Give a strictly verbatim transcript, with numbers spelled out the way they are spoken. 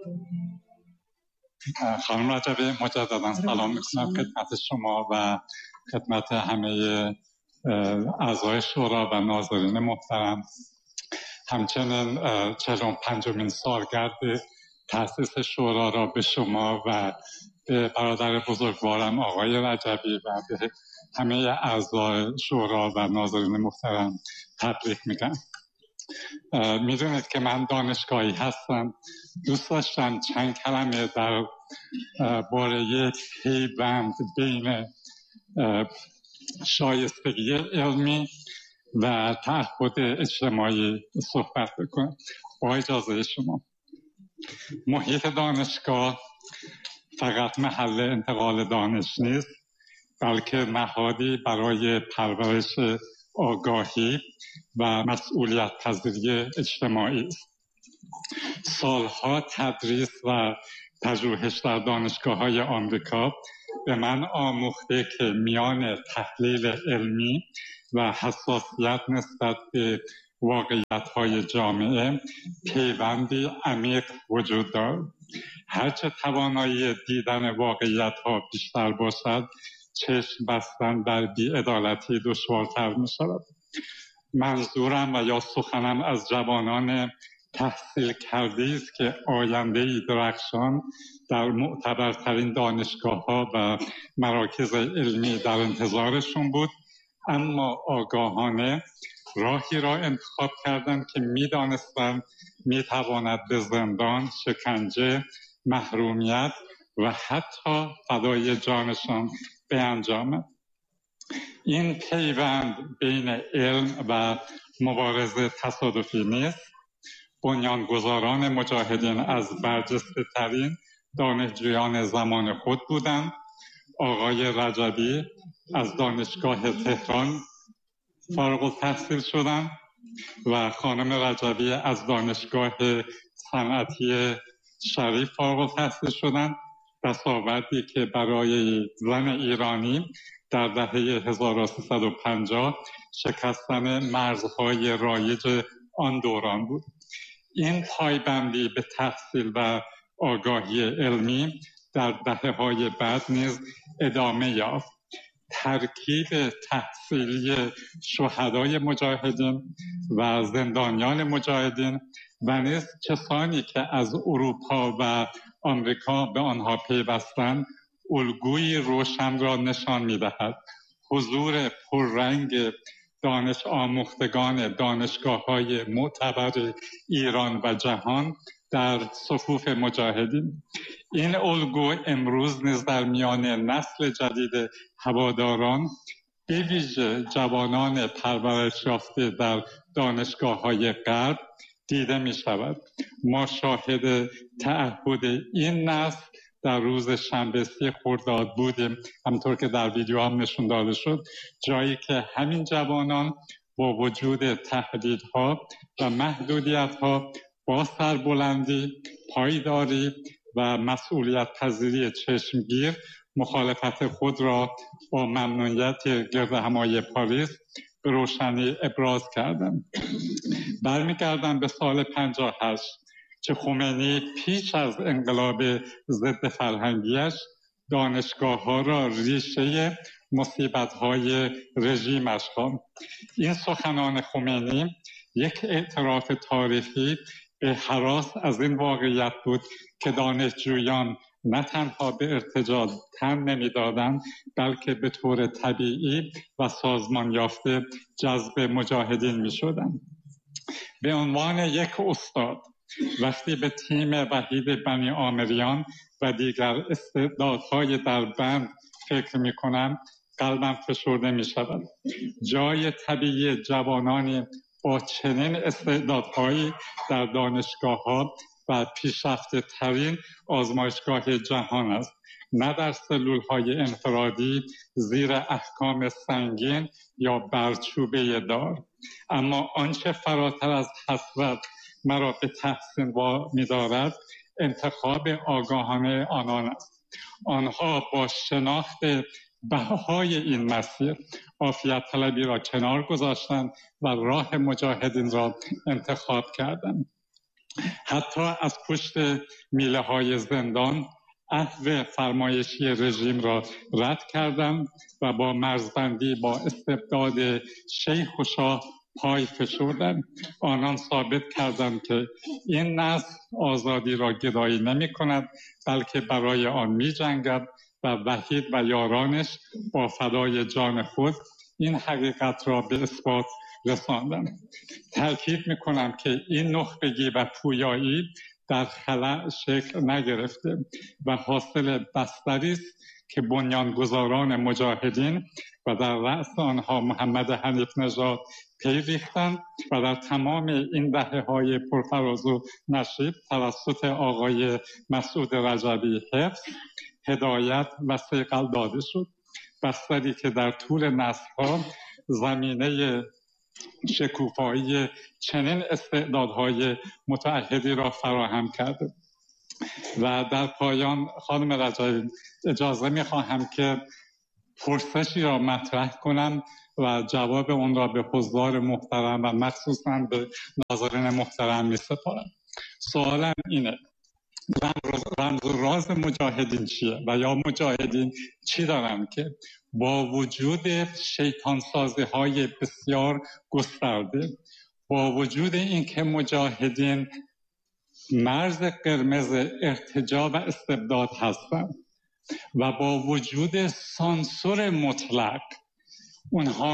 خانم رجبی، مجددا سلام میکنم خدمت شما و خدمت همه اعضای شورا و ناظرین محترم. همچنین چهل و پنجمین سالگرد تأسیس شورا را به شما و به برادر بزرگوارم آقای رجبی و به همه اعضای شورا و ناظرین محترم تبریک میگم. میدونید که من دانشگاهی هستم. دوست داشتم چند کلمه در باره یک پیوند بین شایستگی علمی و تعهد اجتماعی صحبت بکنم. با اجازه شما، محیط دانشگاه فقط محل انتقال دانش نیست، بلکه نهادی برای پرورش آگاهی و مسئولیت پذیری اجتماعی است. سالها تدریس و پژوهش در دانشگاه‌های آمریکا به من آموخته که میان تحلیل علمی و حساسیت نسبت به واقعیت‌های جامعه پیوندی عمیق وجود دارد. هرچه توانایی دیدن واقعیت‌ها بیشتر باشد، چشم بستن بر بی‌عدالتی دشوارتر می‌شود. منظورم و یا سخنم از جوانان تحصیل کرده است که آینده‌ای درخشان در معتبرترین دانشگاه‌ها و مراکز علمی در انتظارشون بود، اما آگاهانه راهی را انتخاب کردند که می‌دانستند می‌تواند به زندان، شکنجه، محرومیت و حتی فدای جانشان بیانجامد. این پیوند بین علم و مبارزه تصادفی نیست. بنیانگذاران مجاهدین از برجسته ترین دانشجویان زمان خود بودند. آقای رجبی از دانشگاه تهران فارغ التحصیل شدند و خانم رجبی از دانشگاه صنعتی شریف فارغ التحصیل شدند. دستاوردی که برای زن ایرانی در دهه هزار و سیصد و پنجاه شکستن مرزهای رایج آن دوران بود. این پایبندی به تحصیل و آگاهی علمی در دهه‌های بعد نیز ادامه یافت. ترکیب تحصیلی شهدای مجاهدین و زندانیان مجاهدین و نیز کسانی که از اروپا و آمریکا به آنها پیوستند، الگویی روشن را نشان می‌دهد. حضور پررنگ دانش آموختگان دانشگاه‌های معتبر ایران و جهان در صفوف مجاهدین. این الگو امروز نیز در میان نسل جدید هواداران، به ویژه جوانان پرورش یافته در دانشگاه‌های غرب دیده می‌شود. ما شاهد تعهد این نسل در روز شنبه سی خرداد بودیم، همطور که در ویدیو هم نشون داده شد، جایی که همین جوانان با وجود تهدیدها و محدودیت‌ها با سربلندی، پایداری و مسئولیت پذیری چشمگیر مخالفت خود را با ممنوعیت گردهمایی پاریس به روشنی ابراز کردند. برمیگردم به سال پنجاه و هشت که خمینی پیش از انقلاب ضد فرهنگیش دانشگاه‌ها را ریشه مصیبت‌های رژیمش خواند. این سخنان خمینی یک اعتراف تاریخی به هراس از این واقعیت بود که دانشجویان نه تنها به ارتجاع تن نمی‌دادند، بلکه به طور طبیعی و سازمان یافته جذب مجاهدین می‌شدند. به عنوان یک استاد، وقتی به تیم وحید بنی عامریان و دیگر استعدادهای در بند فکر می‌کنم، قلبم فشرده می‌شود. جای طبیعی جوانانی با چنین استعدادهایی در دانشگاه‌ها و پیشرفته ترین آزمایشگاه جهان است، نه در سلول‌های انفرادی زیر احکام سنگین یا برچوبه دار. اما آنچه فراتر از حسرت مرا به تحسین وامی دارد، انتخاب آگاهانه آنان است. آنها با شناخت بهای این مسیر عافیت طلبی را کنار گذاشتند و راه مجاهدین را انتخاب کردند. حتی از پشت میله های زندان عفو فرمایشی رژیم را رد کردم و با مرزبندی با استبداد شیخ و شاه پای فشردم. آنان ثابت کردند که این نسل آزادی را گدایی نمی کند، بلکه برای آن می جنگد و وحید و یارانش با فدای جان خود این حقیقت را به اثبات رساندند. تأکید می کنم که این نخبگی و پویایی در خلأ شکل نگرفته و حاصل بستری است که بنیانگذاران مجاهدین و در رأس آنها محمد حنیف نژاد پی ریختند و در تمام این دهه‌های پرفراز و نشیب توسط آقای مسعود رجبی حفظ، هدایت و صیقل داده شد. بستری که در طول نسل‌ها زمینه شکوفایی چنین استعدادهای متعهدی را فراهم کرده. و در پایان خانم رجبی اجازه می‌خواهم که پرسشی را مطرح کنم و جواب اون را به حضار محترم و مخصوصاً به ناظرین محترم می‌سپارم. سوالم اینه: رمز و راز مجاهدین چیه و یا مجاهدین چی دارن که با وجود شیطان سازی های بسیار گسترده، با وجود اینکه مجاهدین مرز قرمز ارتجاع و استبداد هستند و با وجود سانسور مطلق اونها